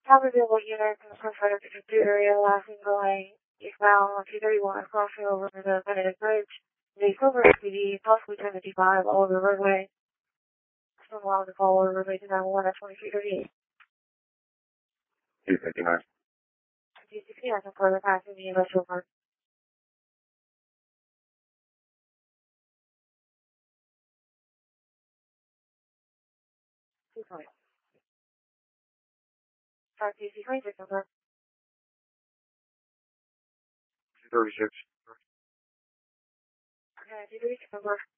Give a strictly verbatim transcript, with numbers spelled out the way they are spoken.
Have available units in the front side of the two area, last and going eastbound on two thirty-one, crossing over the Benedict Bridge. The Silver S P D, possibly ten fifty-five, all over the roadway. Some allow the call over roadway to nine one one at twenty-three thirty-eight. two fifty-nine. two sixty, I can further passing the industrial park. two twenty. Sorry, T C twenty-six, number. two thirty-six. Okay, two thirty-six, number.